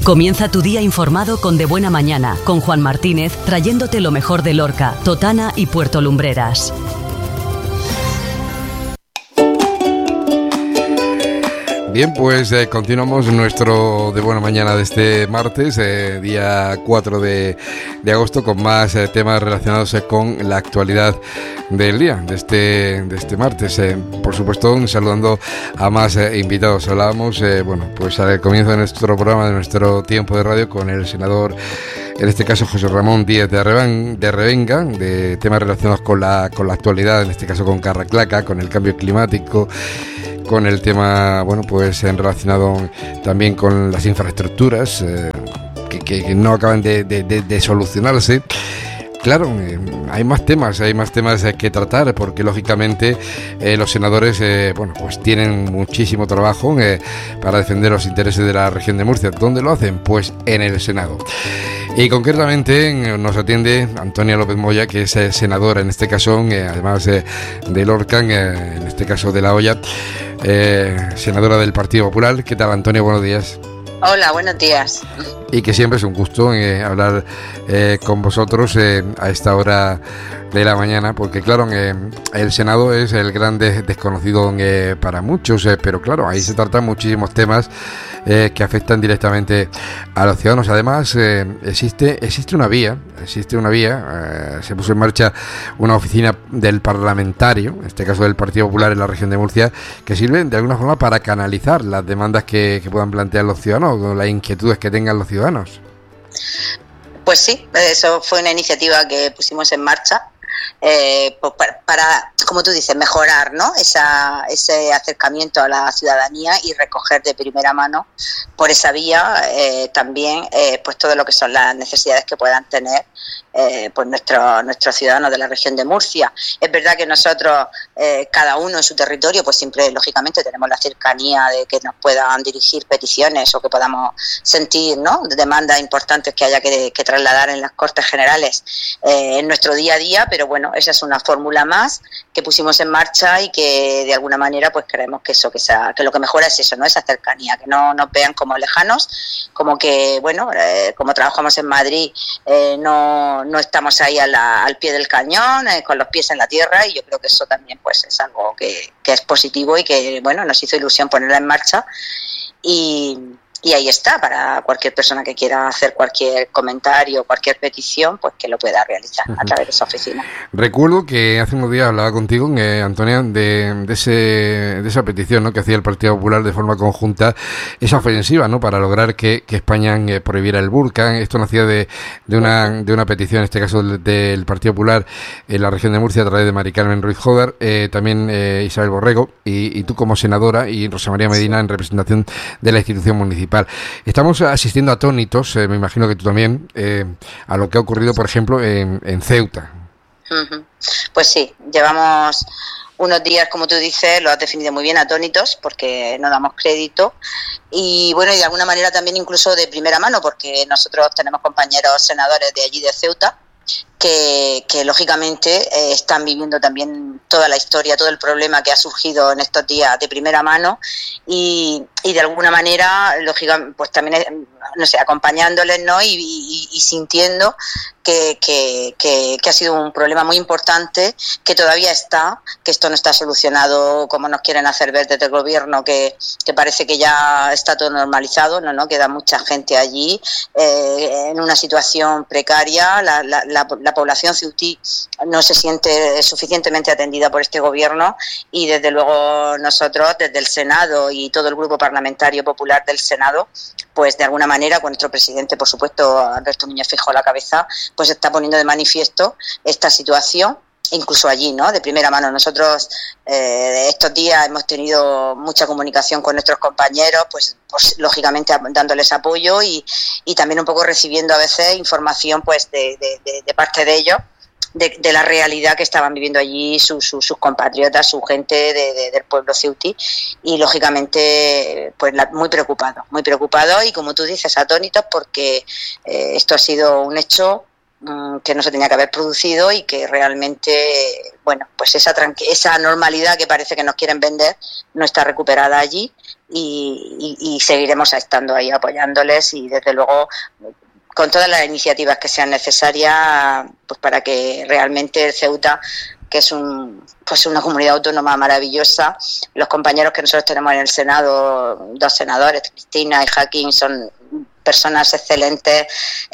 Comienza tu día informado con De Buena Mañana, con Juan Martínez, trayéndote lo mejor de Lorca, Totana y Puerto Lumbreras. Bien, pues continuamos nuestro De Buena Mañana de este martes, día 4 de agosto, con más temas relacionados con la actualidad del día, de este martes. Por supuesto, saludando a más invitados. Hablábamos, pues al comienzo de nuestro programa, de nuestro tiempo de radio, con el senador, en este caso José Ramón Díaz de Revenga, de temas relacionados con la actualidad, en este caso con Carraclaca, con el cambio climático, con el tema, pues relacionado también con las infraestructuras que no acaban de solucionarse. Claro, hay más temas que tratar, porque lógicamente los senadores pues tienen muchísimo trabajo para defender los intereses de la región de Murcia. ¿Dónde lo hacen? Pues en el Senado. Y concretamente nos atiende Antonia López Moya, que es senadora, en este caso, además de Lorca, en este caso de La Hoya, senadora del Partido Popular. ¿Qué tal, Antonia? Buenos días. Hola, buenos días. Y que siempre es un gusto hablar con vosotros a esta hora de la mañana, porque claro, el Senado es el gran desconocido para muchos, pero claro, ahí se tratan muchísimos temas que afectan directamente a los ciudadanos. Además, existe una vía, se puso en marcha una oficina del parlamentario, en este caso del Partido Popular en la región de Murcia, que sirve de alguna forma para canalizar las demandas que puedan plantear los ciudadanos, o las inquietudes que tengan los ciudadanos. Pues sí, eso fue una iniciativa que pusimos en marcha para, como tú dices, mejorar, ¿no? Ese acercamiento a la ciudadanía y recoger de primera mano por esa vía también pues todo lo que son las necesidades que puedan tener pues nuestros ciudadanos de la región de Murcia. Es verdad que nosotros, cada uno en su territorio, pues siempre, lógicamente, tenemos la cercanía de que nos puedan dirigir peticiones o que podamos sentir, ¿no?, demandas importantes que haya que trasladar en las Cortes Generales en nuestro día a día, pero bueno, esa es una fórmula más que pusimos en marcha y que de alguna manera pues creemos que que lo que mejora es eso, ¿no?, esa cercanía, que no nos vean como lejanos, como que, bueno, como trabajamos en Madrid, no estamos ahí al pie del cañón, con los pies en la tierra, y yo creo que eso también pues es algo que es positivo y que, bueno, nos hizo ilusión ponerla en marcha. Y ahí está, para cualquier persona que quiera hacer cualquier comentario, cualquier petición, pues que lo pueda realizar a través de esa oficina. Recuerdo que hace unos días hablaba contigo, Antonia, de esa petición, ¿no?, que hacía el Partido Popular de forma conjunta, esa ofensiva, ¿no?, para lograr que España prohibiera el burka. Esto nacía de una petición, en este caso del Partido Popular en la región de Murcia, a través de Mari Carmen Ruiz Joder, también Isabel Borrego, y tú como senadora, y Rosa María Medina en representación de la institución municipal. Estamos asistiendo atónitos, me imagino que tú también, a lo que ha ocurrido, por ejemplo, en Ceuta. Pues sí, llevamos unos días, como tú dices, lo has definido muy bien, atónitos, porque no damos crédito, y bueno, y de alguna manera también incluso de primera mano, porque nosotros tenemos compañeros senadores de allí de Ceuta, que lógicamente están viviendo también toda la historia, todo el problema que ha surgido en estos días de primera mano, y de alguna manera, lógicamente, pues también, no sé, acompañándoles, ¿no?, y sintiendo que ha sido un problema muy importante, que todavía está, que esto no está solucionado como nos quieren hacer ver desde el gobierno, que parece que ya está todo normalizado. No, queda mucha gente allí en una situación precaria. La población ceutí no se siente suficientemente atendida por este gobierno, y desde luego nosotros, desde el Senado y todo el grupo parlamentario popular del Senado, pues de alguna manera, con nuestro presidente, por supuesto, Alberto Núñez Feijóo a la cabeza, pues está poniendo de manifiesto esta situación, incluso allí, ¿no?, de primera mano. Nosotros estos días hemos tenido mucha comunicación con nuestros compañeros, pues lógicamente dándoles apoyo y también un poco recibiendo a veces información pues de parte de ellos, de la realidad que estaban viviendo allí sus compatriotas, su gente del pueblo ceutí, y lógicamente pues muy preocupado, y como tú dices, atónitos, porque esto ha sido un hecho que no se tenía que haber producido, y que realmente, bueno, pues esa normalidad que parece que nos quieren vender no está recuperada allí, y seguiremos estando ahí apoyándoles y desde luego con todas las iniciativas que sean necesarias, pues para que realmente el Ceuta, que es una comunidad autónoma maravillosa, los compañeros que nosotros tenemos en el Senado, 2 senadores, Cristina y Joaquín, son personas excelentes,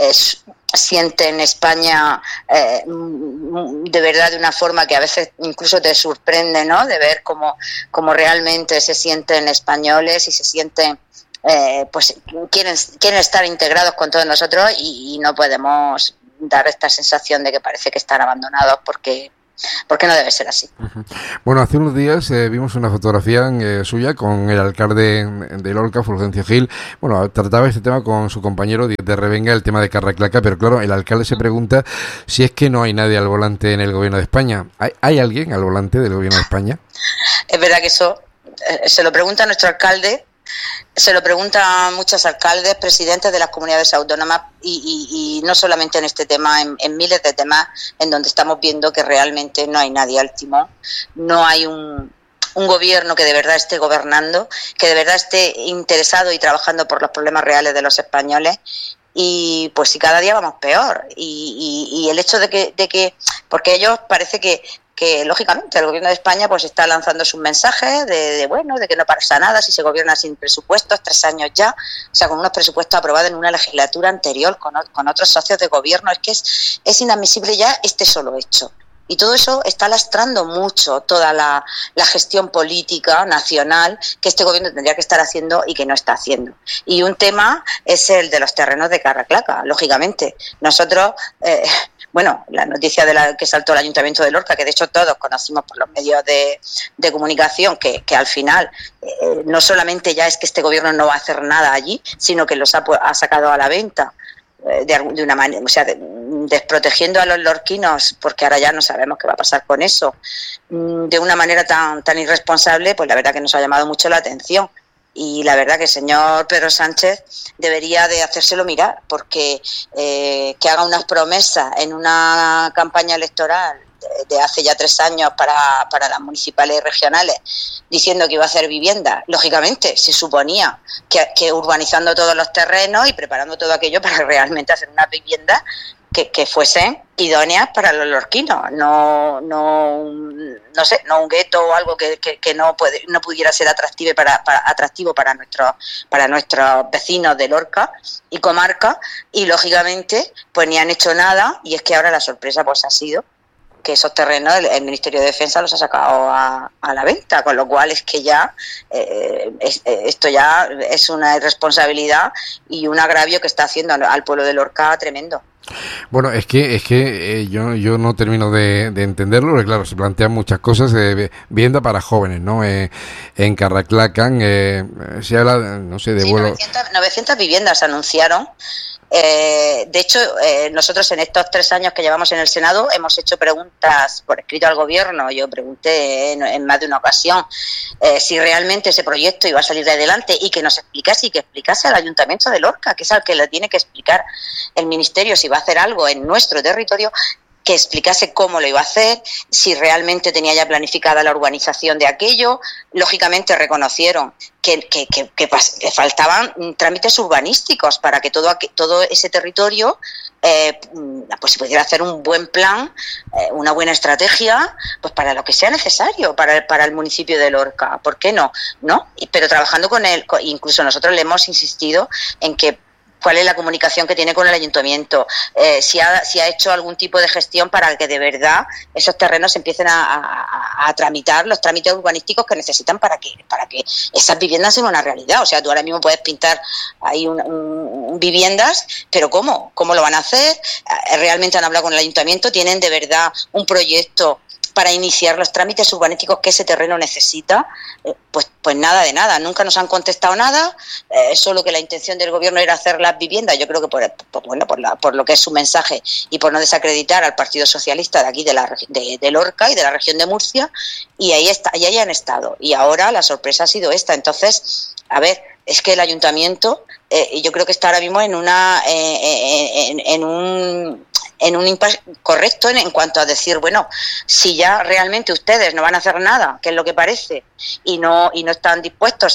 sienten España de verdad de una forma que a veces incluso te sorprende, ¿no? De ver cómo realmente se sienten españoles y se sienten pues quieren estar integrados con todos nosotros y no podemos dar esta sensación de que parece que están abandonados porque no debe ser así. Bueno, hace unos días vimos una fotografía suya con el alcalde de Lorca, Fulgencio Gil. Bueno, trataba este tema con su compañero de Revenga, el tema de Carraclaca, pero claro, el alcalde se pregunta si es que no hay nadie al volante en el gobierno de España. ¿Hay alguien al volante del gobierno de España? Es verdad que eso se lo pregunta a nuestro alcalde. Se lo preguntan muchos alcaldes, presidentes de las comunidades autónomas y no solamente en este tema, en miles de temas en donde estamos viendo que realmente no hay nadie al timón, no hay un gobierno que de verdad esté gobernando, que de verdad esté interesado y trabajando por los problemas reales de los españoles. Y pues si cada día vamos peor y el hecho de que porque ellos parece que lógicamente el gobierno de España pues está lanzando sus mensajes de que no pasa nada si se gobierna sin presupuestos, 3 años ya, o sea, con unos presupuestos aprobados en una legislatura anterior con otros socios de gobierno. Es que es inadmisible ya este solo hecho. Y todo eso está lastrando mucho toda la gestión política nacional que este gobierno tendría que estar haciendo y que no está haciendo. Y un tema es el de los terrenos de Carraclaca, lógicamente. Nosotros, la noticia que saltó el Ayuntamiento de Lorca, que de hecho todos conocimos por los medios de comunicación, que al final no solamente ya es que este gobierno no va a hacer nada allí, sino que los ha sacado a la venta. De una manera, o sea, desprotegiendo a los lorquinos, porque ahora ya no sabemos qué va a pasar con eso, de una manera tan irresponsable, pues la verdad que nos ha llamado mucho la atención. Y la verdad que el señor Pedro Sánchez debería de hacérselo mirar, porque que haga unas promesas en una campaña electoral de hace ya 3 años para las municipales y regionales, diciendo que iba a hacer vivienda. Lógicamente se suponía que urbanizando todos los terrenos y preparando todo aquello para realmente hacer unas viviendas que fuesen idóneas para los lorquinos, no un gueto o algo que no pudiera ser atractivo para nuestros vecinos de Lorca y comarca. Y lógicamente pues ni han hecho nada, y es que ahora la sorpresa pues ha sido que esos terrenos el Ministerio de Defensa los ha sacado a la venta, con lo cual es que ya esto ya es una irresponsabilidad y un agravio que está haciendo al pueblo de Lorca tremendo. Bueno, es que yo no termino de entenderlo, porque claro, se plantean muchas cosas de vivienda para jóvenes, ¿no? En Carraclacan se habla, no sé, de sí, vuelo... 900 viviendas se anunciaron. De hecho, nosotros en estos 3 años que llevamos en el Senado hemos hecho preguntas por escrito al Gobierno. Yo pregunté en más de una ocasión si realmente ese proyecto iba a salir de adelante y que nos explicase y que explicase al Ayuntamiento de Lorca, que es al que le tiene que explicar el Ministerio si va a hacer algo en nuestro territorio, que explicase cómo lo iba a hacer, si realmente tenía ya planificada la urbanización de aquello. Lógicamente reconocieron que faltaban trámites urbanísticos para que todo ese territorio pues se pudiera hacer un buen plan, una buena estrategia, pues para lo que sea necesario para el municipio de Lorca. ¿Por qué no? Pero trabajando con él, incluso nosotros le hemos insistido en que cuál es la comunicación que tiene con el ayuntamiento, si ha hecho algún tipo de gestión para que de verdad esos terrenos empiecen a tramitar los trámites urbanísticos que necesitan para que esas viviendas sean una realidad. O sea, tú ahora mismo puedes pintar ahí viviendas, pero ¿cómo lo van a hacer? ¿Realmente han hablado con el ayuntamiento? ¿Tienen de verdad un proyecto para iniciar los trámites urbanísticos que ese terreno necesita? Pues nada de nada, nunca nos han contestado nada, solo que la intención del gobierno era hacer las viviendas. Yo creo que por lo que es su mensaje y por no desacreditar al Partido Socialista de aquí de Lorca y de la región de Murcia, y ahí han estado. Y ahora la sorpresa ha sido esta. Entonces, a ver, es que el ayuntamiento, yo creo que está ahora mismo en en un impasse correcto en cuanto a decir, bueno, si ya realmente ustedes no van a hacer nada, que es lo que parece, y no están dispuestos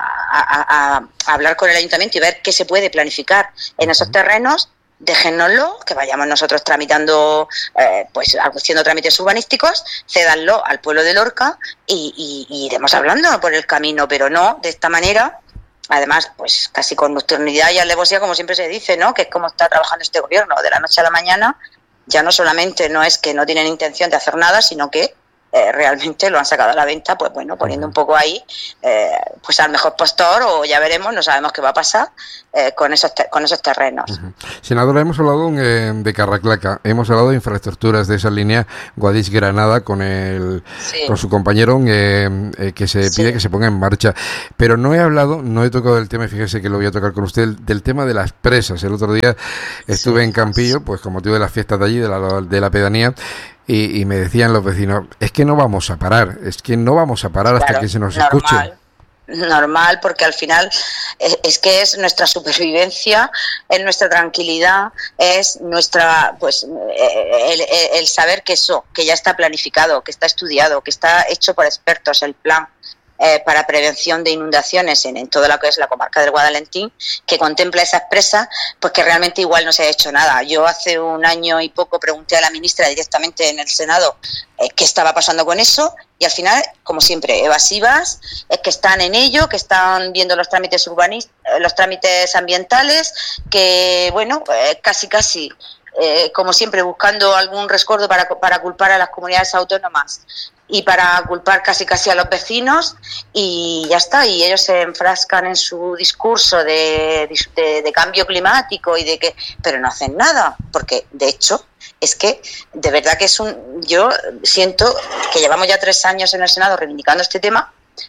a hablar con el ayuntamiento y ver qué se puede planificar en esos terrenos, déjennoslo, que vayamos nosotros tramitando, pues haciendo trámites urbanísticos, cédanlo al pueblo de Lorca y iremos hablando por el camino, pero no de esta manera. Además, pues casi con nocturnidad y alevosía, como siempre se dice, ¿no? Que es como está trabajando este gobierno, de la noche a la mañana. Ya no solamente no es que no tienen intención de hacer nada, sino que realmente lo han sacado a la venta, pues bueno, poniendo un poco ahí, pues al mejor postor, o ya veremos, no sabemos qué va a pasar con esos terrenos. Senadora, hemos hablado de Carraclaca, hemos hablado de infraestructuras de esa línea Guadix-Granada con su compañero que se pide que se ponga en marcha, pero no he tocado el tema, fíjese que lo voy a tocar con usted, del tema de las presas. El otro día estuve en Campillo, pues con motivo de las fiestas de allí, de la pedanía, y me decían los vecinos, es que no vamos a parar hasta que se nos escuche. Normal, porque al final es que es nuestra supervivencia, es nuestra tranquilidad, es nuestra, pues el saber que que ya está planificado, que está estudiado, que está hecho por expertos el plan para prevención de inundaciones en toda lo que es la comarca del Guadalentín, que contempla esas presas, pues que realmente igual no se ha hecho nada. Yo hace un año y poco pregunté a la ministra directamente en el Senado qué estaba pasando con eso, y al final, como siempre, evasivas, que están en ello, que están viendo los trámites los trámites ambientales, que bueno, casi como siempre, buscando algún rescoldo para culpar a las comunidades autónomas y para culpar casi a los vecinos, y ya está. Y ellos se enfrascan en su discurso de cambio climático pero no hacen nada, porque de hecho es que de verdad que yo siento que llevamos ya 3 años en el Senado reivindicando este tema,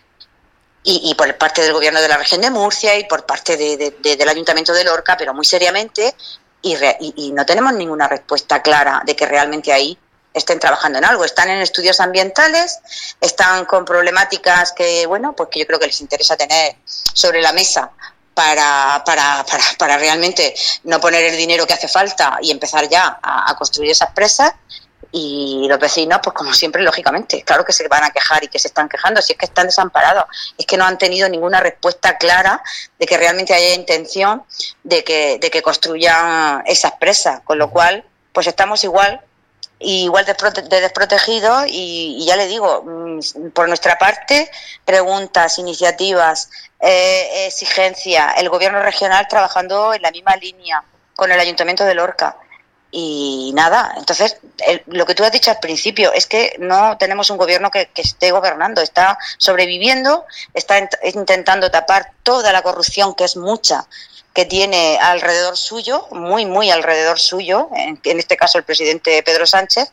y por parte del gobierno de la región de Murcia y por parte del Ayuntamiento de Lorca, pero muy seriamente, y no tenemos ninguna respuesta clara de que realmente ahí estén trabajando en algo. Están en estudios ambientales, están con problemáticas que, bueno, pues que yo creo que les interesa tener sobre la mesa para realmente no poner el dinero que hace falta y empezar ya a construir esas presas. Y los vecinos, pues como siempre, lógicamente, claro que se van a quejar y que se están quejando, si es que están desamparados, es que no han tenido ninguna respuesta clara de que realmente haya intención de que construyan esas presas, con lo cual, pues estamos igual de desprotegidos, y ya le digo, por nuestra parte, preguntas, iniciativas, exigencia, el gobierno regional trabajando en la misma línea con el Ayuntamiento de Lorca. Y nada, entonces lo que tú has dicho al principio es que no tenemos un gobierno que esté gobernando, está sobreviviendo, está intentando tapar toda la corrupción, que es mucha, que tiene alrededor suyo, muy alrededor suyo, en este caso el presidente Pedro Sánchez,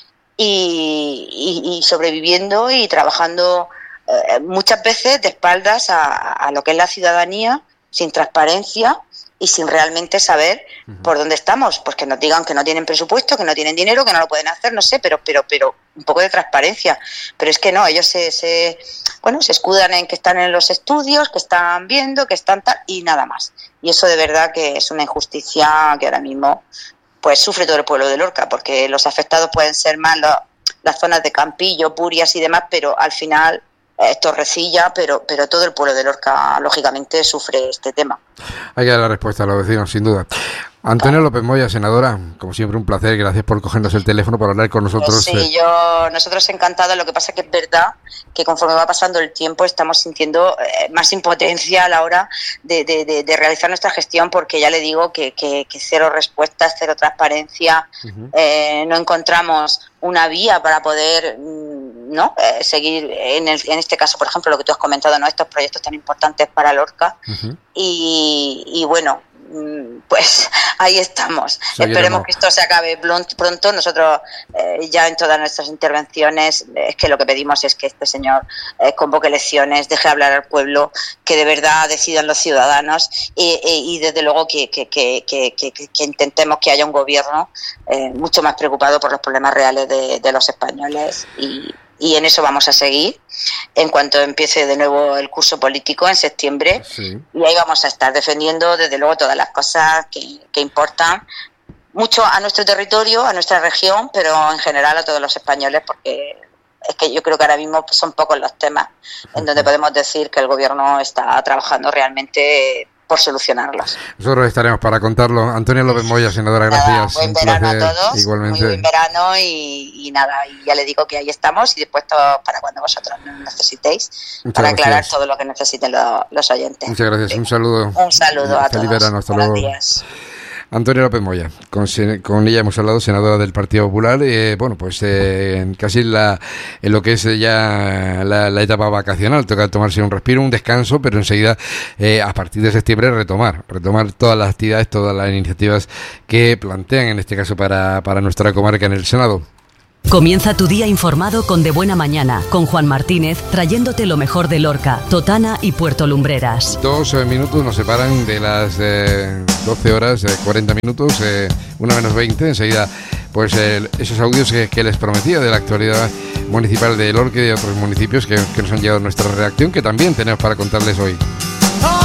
y sobreviviendo y trabajando muchas veces de espaldas a lo que es la ciudadanía, sin transparencia y sin realmente saber por dónde estamos. Pues que nos digan que no tienen presupuesto, que no tienen dinero, que no lo pueden hacer, no sé, pero un poco de transparencia. Pero es que no, ellos se escudan en que están en los estudios, que están viendo, que están tal, y nada más. Y eso de verdad que es una injusticia que ahora mismo pues sufre todo el pueblo de Lorca, porque los afectados pueden ser más las zonas de Campillo, Purias y demás, pero al final Torrecilla, pero todo el pueblo de Lorca lógicamente sufre este tema. Hay que dar la respuesta a los vecinos, sin duda. Antonio López Moya, senadora, como siempre un placer, gracias por cogernos el teléfono para hablar con nosotros. Sí, nosotros encantados. Lo que pasa que es verdad que conforme va pasando el tiempo estamos sintiendo más impotencia a la hora de realizar nuestra gestión, porque ya le digo que cero respuestas, cero transparencia, no encontramos una vía para poder seguir en este caso, por ejemplo, lo que tú has comentado, ¿no? Estos proyectos tan importantes para Lorca. Y bueno, pues ahí estamos. Esperemos que esto se acabe pronto. Nosotros ya en todas nuestras intervenciones es que lo que pedimos es que este señor convoque elecciones, deje hablar al pueblo, que de verdad decidan los ciudadanos, y desde luego que intentemos que haya un gobierno mucho más preocupado por los problemas reales de los españoles, y en eso vamos a seguir en cuanto empiece de nuevo el curso político en septiembre. Sí. Y ahí vamos a estar defendiendo desde luego todas las cosas que importan mucho a nuestro territorio, a nuestra región, pero en general a todos los españoles, porque es que yo creo que ahora mismo son pocos los temas en donde podemos decir que el gobierno está trabajando realmente por solucionarlos. Nosotros estaremos para contarlo. Antonia López Moya, senadora, gracias. Buen verano a todos. Igualmente. Muy buen verano y nada, y ya le digo que ahí estamos y dispuestos para cuando vosotros nos necesitéis, para aclarar todo lo que necesiten los oyentes. Muchas gracias, un saludo. Un saludo a todos. Feliz verano, hasta Buenos luego. días. Antonia López Moya, con ella hemos hablado, senadora del Partido Popular, bueno, pues casi en lo que es ya la etapa vacacional, toca tomarse un respiro, un descanso, pero enseguida, a partir de septiembre, retomar todas las actividades, todas las iniciativas que plantean, en este caso para nuestra comarca en el Senado. Comienza tu día informado con De Buena Mañana, con Juan Martínez, trayéndote lo mejor de Lorca, Totana y Puerto Lumbreras. 2 minutos nos separan de las 12 horas, 40 minutos, 1 menos 20. Enseguida, pues esos audios que les prometía de la actualidad municipal de Lorca y de otros municipios que nos han llegado a nuestra redacción, que también tenemos para contarles hoy.